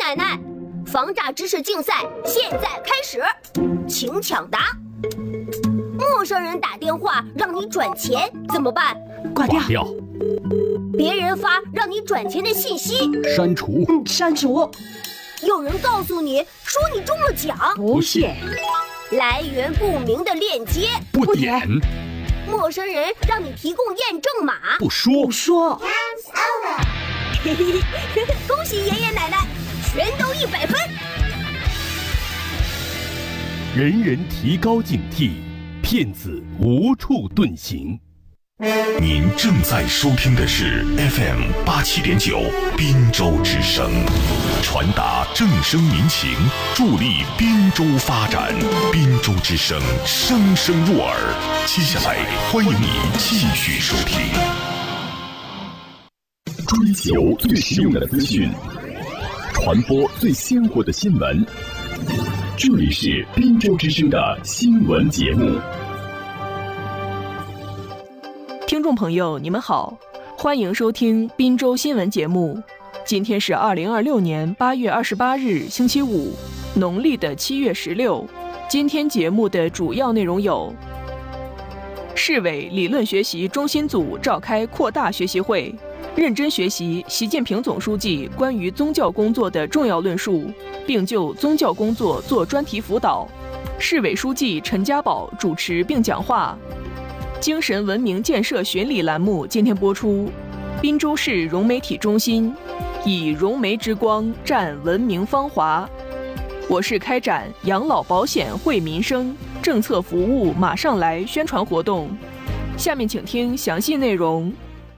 奶奶，防诈知识竞赛现在开始，请抢答。陌生人打电话让你转钱怎么办？ 挂掉。 别人发让你转钱的信息， 删除。 删除。 有人告诉你说你中了奖， 不信。 来源不明的链接， 不点。 陌生人让你提供验证码， 不说。 嘿嘿嘿，恭喜爷爷奶奶，全都100分。 人人提高警惕，骗子无处遁形。 您正在收听的是 FM 87.9滨州之声，传达正声民情，助力滨州发展。滨州之声，声声入耳。接下来，欢迎你继续收听。 追求最实用的资讯，传播最鲜活的新闻。这里是滨州之声的新闻节目。 听众朋友，你们好，欢迎收听滨州新闻节目。今天是2026年8月28日，星期五，农历的7月16。今天节目的主要内容有：市委理论学习中心组召开扩大学习会，认真学习习近平总书记关于宗教工作的重要论述，并就宗教工作做专题辅导。市委书记陈家宝主持并讲话。精神文明建设巡礼栏目今天播出。滨州市融媒体中心以融媒之光展文明芳华。我市开展养老保险惠民生，政策服务马上来宣传活动。下面请听详细内容。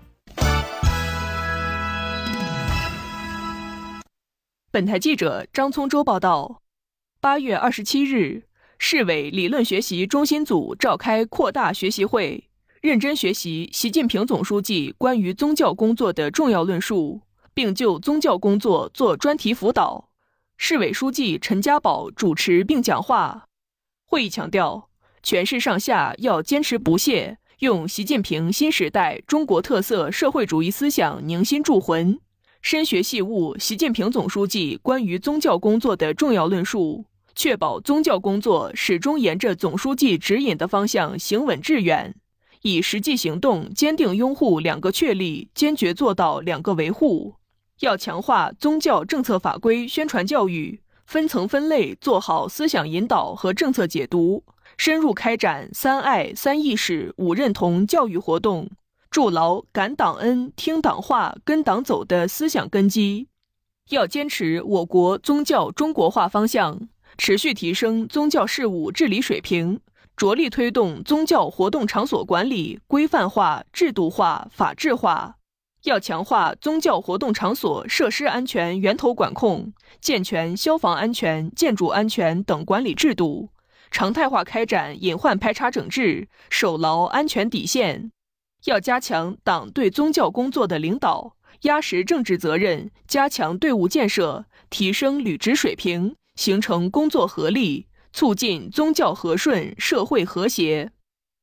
本台记者张聪洲报道，8月27日，市委理论学习中心组召开扩大学习会，认真学习习近平总书记关于宗教工作的重要论述，并就宗教工作做专题辅导。市委书记陈家宝主持并讲话。会议强调，全市上下要坚持不懈，用习近平新时代中国特色社会主义思想凝心铸魂，深学细悟习近平总书记关于宗教工作的重要论述，确保宗教工作始终沿着总书记指引的方向行稳致远，以实际行动坚定拥护2个确立，坚决做到2个维护。要强化宗教政策法规宣传教育，分层分类做好思想引导和政策解读，深入开展3爱3意识5认同教育活动，筑牢感党恩听党话跟党走的思想根基。要坚持我国宗教中国化方向，持续提升宗教事务治理水平，着力推动宗教活动场所管理规范化、制度化、法治化。要强化宗教活动场所设施安全源头管控，健全消防安全、建筑安全等管理制度，常态化开展隐患排查整治，守牢安全底线。要加强党对宗教工作的领导，压实政治责任，加强队伍建设，提升履职水平，形成工作合力，促进宗教和顺、社会和谐。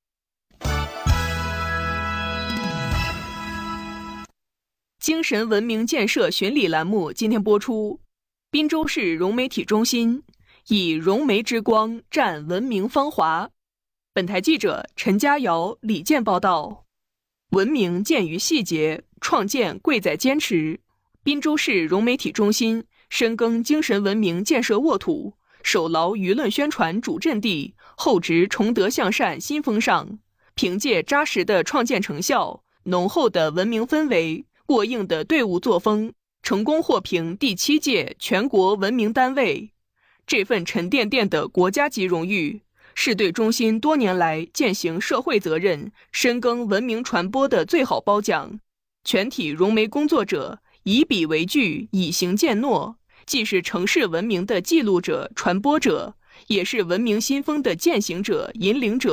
精神文明建设巡礼栏目今天播出。滨州市融媒体中心以融媒之光展文明芳华。本台记者陈佳瑶、李健报道。文明见于细节，创建贵在坚持。滨州市融媒体中心深耕精神文明建设沃土，守牢舆论宣传主阵地，厚植崇德向善新风尚。凭借扎实的创建成效、浓厚的文明氛围、过硬的队伍作风，成功获评第7届全国文明单位。这份沉甸甸的国家级荣誉，是对中心多年来践行社会责任、深耕文明传播的最好褒奖。全体融媒工作者以笔为据，以行践诺，既是城市文明的记录者、传播者，也是文明新风的践行者、引领者。